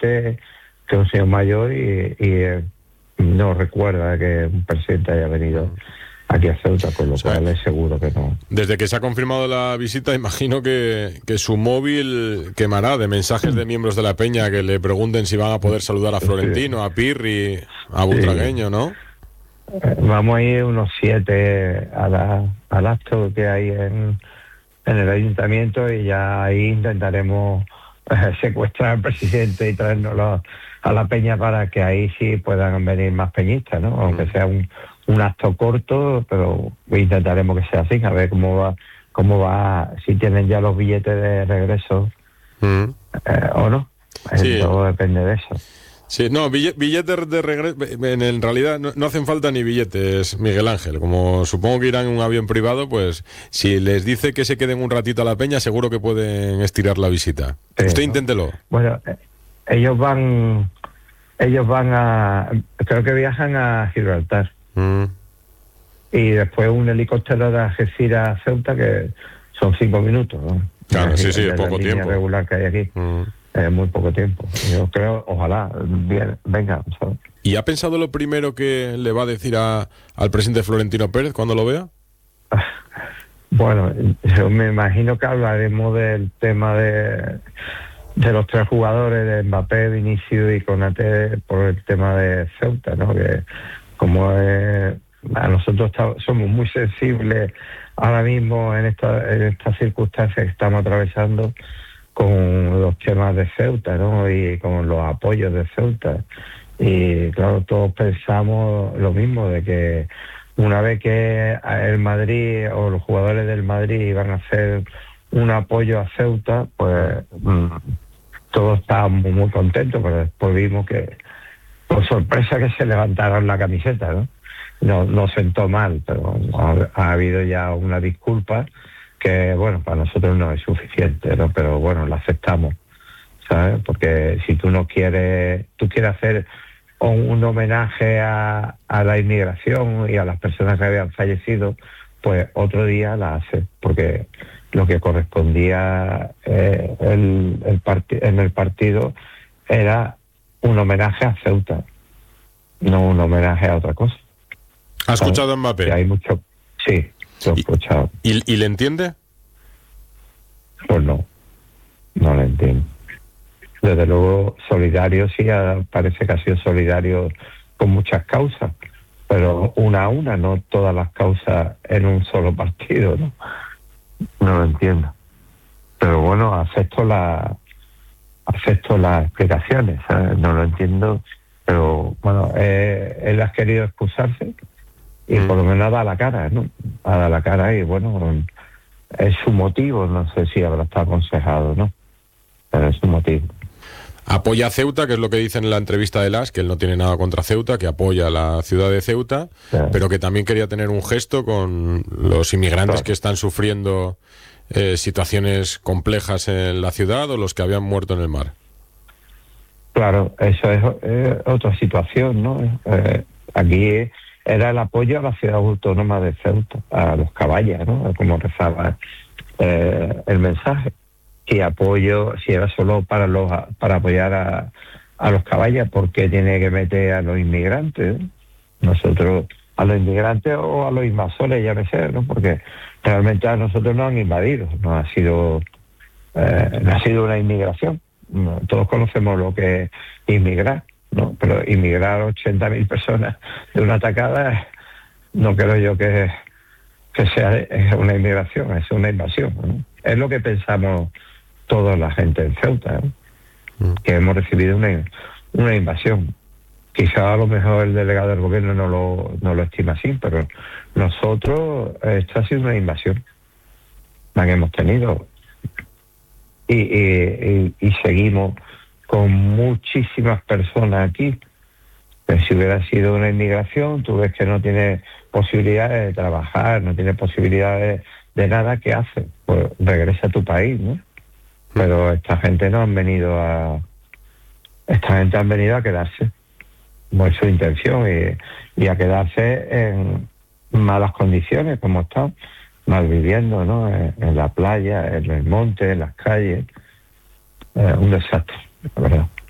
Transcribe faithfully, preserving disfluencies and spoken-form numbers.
presidente, que es un señor mayor, y, y eh, no recuerda que un presidente haya venido aquí a Ceuta, con lo o sea, cual es seguro que no. Desde que se ha confirmado la visita, imagino que, que su móvil quemará de mensajes de miembros de la peña que le pregunten si van a poder saludar a Florentino, a Pirri, a Butragueño, ¿no? Vamos a ir unos siete a la, al acto que hay en, en el ayuntamiento, y ya ahí intentaremos eh, secuestrar al presidente y traérnoslo a la peña para que ahí sí puedan venir más peñistas, ¿no? Aunque sea un, un acto corto, pero intentaremos que sea así, a ver cómo va, cómo va, si tienen ya los billetes de regreso mm. eh, o no. Sí. Todo depende de eso. Sí, no, billetes de regreso, en, en realidad no, no hacen falta ni billetes, Miguel Ángel. Como supongo que irán en un avión privado, pues si les dice que se queden un ratito a la peña, seguro que pueden estirar la visita. Sí, Usted ¿no? inténtelo. Bueno, eh, ellos van, ellos van a, creo que viajan a Gibraltar. Mm. Y después un helicóptero de Algeciras a Ceuta, que son cinco minutos, ¿no? Claro, sí, sí, es poco tiempo. La regular que hay aquí. Mm. Eh, muy poco tiempo. Yo creo, ojalá, bien, venga. ¿sabes? ¿Y ha pensado lo primero que le va a decir a, al presidente Florentino Pérez cuando lo vea? Bueno, yo me imagino que hablaremos del tema de, de los tres jugadores, de Mbappé, Vinicius y Konaté, por el tema de Ceuta, ¿no? Que como es, a nosotros está, somos muy sensibles ahora mismo en esta, en estas circunstancias que estamos atravesando, con los temas de Ceuta, ¿no? Y con los apoyos de Ceuta. Y claro, todos pensamos lo mismo, de que una vez que el Madrid o los jugadores del Madrid iban a hacer un apoyo a Ceuta, pues mmm, todos estábamos muy contentos, pero después vimos que, por sorpresa, que se levantaron la camiseta, ¿no? No, no sentó mal, pero ha, ha habido ya una disculpa que, bueno, para nosotros no es suficiente, ¿no? Pero bueno, la aceptamos, ¿sabes? Porque si tú no quieres, tú quieres hacer un, un homenaje a, a la inmigración y a las personas que habían fallecido, pues otro día la haces, porque lo que correspondía eh, el, el part- en el partido era un homenaje a Ceuta, no un homenaje a otra cosa. ¿Ha escuchado a Mbappé? Que hay mucho, sí. Lo he escuchado. ¿Y, ¿Y le entiende? Pues no, no le entiendo. Desde luego, solidario sí, parece que ha sido solidario con muchas causas, pero una a una, no todas las causas en un solo partido, ¿no? No lo entiendo. Pero bueno, acepto la, acepto las explicaciones, ¿sabes? No lo entiendo, pero bueno, eh, él ha querido excusarse. Y por lo menos ha dado la cara, ¿no? Ha dado la cara y, bueno, es su motivo, no sé si habrá estado aconsejado, ¿no? Pero es su motivo. Apoya a Ceuta, que es lo que dice en la entrevista de Las, que él no tiene nada contra Ceuta, que apoya a la ciudad de Ceuta, sí. Pero que también quería tener un gesto con los inmigrantes claro. que están sufriendo eh, situaciones complejas en la ciudad o los que habían muerto en el mar. Claro, eso es eh, otra situación, ¿no? Eh, aquí era el apoyo a la ciudad autónoma de Ceuta, a los caballas, ¿no? Como rezaba eh, el mensaje. Y apoyo, si era solo para los para apoyar a, a los caballas, ¿por qué tiene que meter a los inmigrantes? Nosotros, a los inmigrantes o a los invasores, ya me sé, ¿no? Porque realmente a nosotros nos han invadido, no ha sido, eh, no ha sido una inmigración. No, todos conocemos lo que es inmigrar, ¿no? Pero inmigrar ochenta mil personas de una tacada, no creo yo que, que sea una inmigración, es una invasión, ¿no? Es lo que pensamos toda la gente en Ceuta, ¿no? Mm. Que hemos recibido una, una invasión. Quizá a lo mejor el delegado del gobierno no lo, no lo estima así, pero nosotros, esto ha sido una invasión la que hemos tenido. Y, y, y, y seguimos con muchísimas personas aquí. Pero si hubiera sido una inmigración, tú ves que no tiene posibilidades de trabajar, no tiene posibilidades de nada, ¿qué hace? Pues regresa a tu país, ¿no? Pero esta gente no han venido a... Esta gente han venido a quedarse, como es su intención, y, y a quedarse en malas condiciones, como están, mal viviendo, ¿no? En, en la playa, en el monte, en las calles. Eh, un desastre, la verdad.